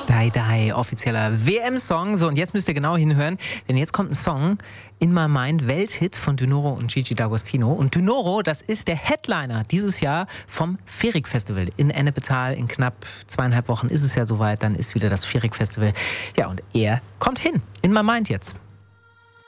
Die Die, offizieller WM-Song. So, und jetzt müsst ihr genau hinhören, denn jetzt kommt ein Song, In My Mind, Welthit von Dynoro und Gigi D'Agostino. Und Dynoro, das ist der Headliner dieses Jahr vom Ferik-Festival in Ennepetal. In knapp 2,5 Wochen ist es ja soweit, dann ist wieder das Ferik-Festival. Ja, und er kommt hin. In My Mind jetzt.